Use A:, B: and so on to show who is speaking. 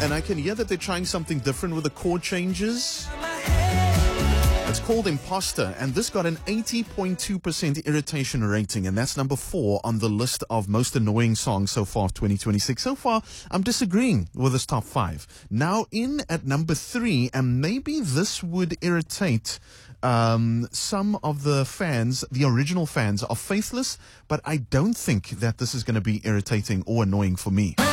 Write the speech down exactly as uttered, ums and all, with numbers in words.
A: And I can hear that they're trying something different with the chord changes. It's called Imposter, and this got an eighty point two percent irritation rating, and that's number four on the list of most annoying songs so far of twenty twenty-six. So far, I'm disagreeing with this top five. Now in at number three, and maybe this would irritate um, some of the fans, the original fans of Faithless, but I don't think that this is going to be irritating or annoying for me.